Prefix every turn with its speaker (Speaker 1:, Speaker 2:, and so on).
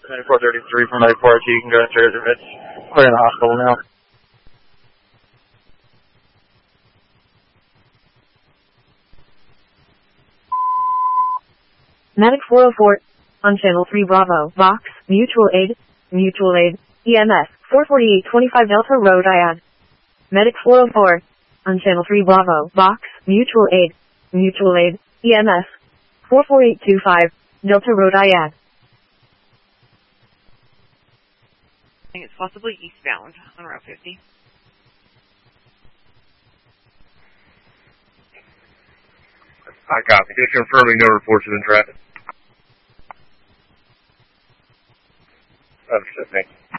Speaker 1: 9433 from 94, you can go straight to Mitch. We're in the hospital now.
Speaker 2: Medic 404, on channel 3 Bravo, Vox, Mutual Aid, EMS, 44825 Delta Road IAD. Medic 404, on channel 3 Bravo, Vox, Mutual Aid, EMS, 44825 Delta Road IAD.
Speaker 3: I think it's possibly eastbound on Route 50.
Speaker 4: I copy. Just confirming no reports of traffic. Understood. Thank you.